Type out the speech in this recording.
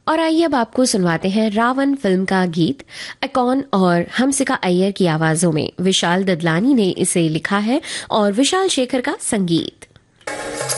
और आइए अब आपको सुनवाते हैं रावण फिल्म का गीत। अकॉन और हमसिका अय्यर की आवाजों में विशाल ददलानी ने इसे लिखा है और विशाल शेखर का संगीत।